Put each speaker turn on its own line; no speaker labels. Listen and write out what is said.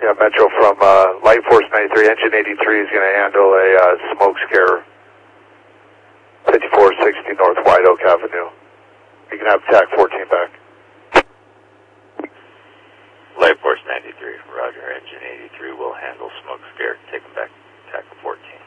Yeah, Metro from Light Force 93, Engine 83 is going to handle a smoke scare, 5460 North White Oak Avenue. You can have TAC 14 back.
Light Force 93, Roger. Engine 83 will handle smoke scare. Take them back, TAC 14.